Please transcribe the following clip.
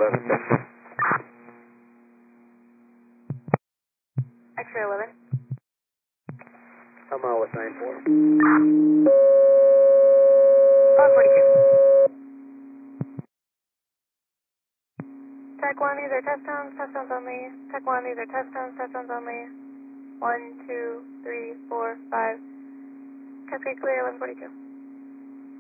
11. X-ray 11. I'm out with 94. Log 42. Tech 1, these are touchdowns only. Tech 1, these are touchdowns only. 1, 2, 3, 4, 5. Cascade clear, 1142.